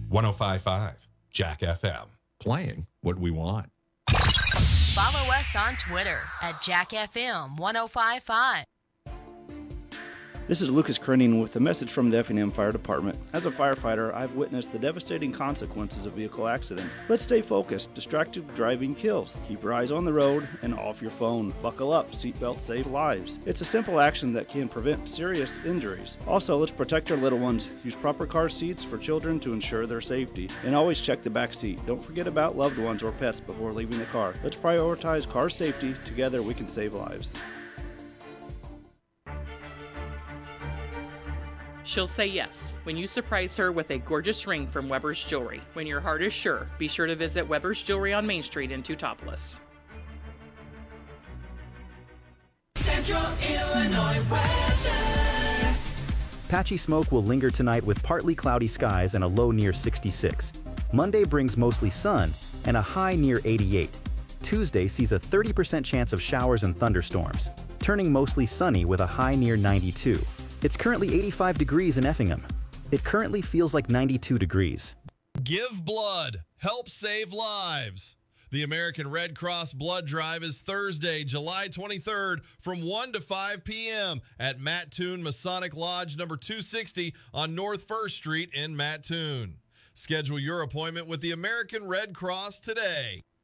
1055 Jack FM. Playing what we want. Follow us on Twitter at JackFM1055. This is Lucas Krenning with a message from the Effingham Fire Department. As a firefighter, I've witnessed the devastating consequences of vehicle accidents. Let's stay focused. Distracted driving kills. Keep your eyes on the road and off your phone. Buckle up. Seatbelts save lives. It's a simple action that can prevent serious injuries. Also, let's protect our little ones. Use proper car seats for children to ensure their safety. And always check the back seat. Don't forget about loved ones or pets before leaving the car. Let's prioritize car safety. Together we can save lives. She'll say yes when you surprise her with a gorgeous ring from Weber's Jewelry. When your heart is sure, be sure to visit Weber's Jewelry on Main Street in Teutopolis. Central Illinois weather. Patchy smoke will linger tonight with partly cloudy skies and a low near 66. Monday brings mostly sun and a high near 88. Tuesday sees a 30% chance of showers and thunderstorms, turning mostly sunny with a high near 92. It's currently 85 degrees in Effingham. It currently feels like 92 degrees. Give blood. Help save lives. The American Red Cross Blood Drive is Thursday, July 23rd from 1 to 5 p.m. at Mattoon Masonic Lodge number 260 on North 1st Street in Mattoon. Schedule your appointment with the American Red Cross today.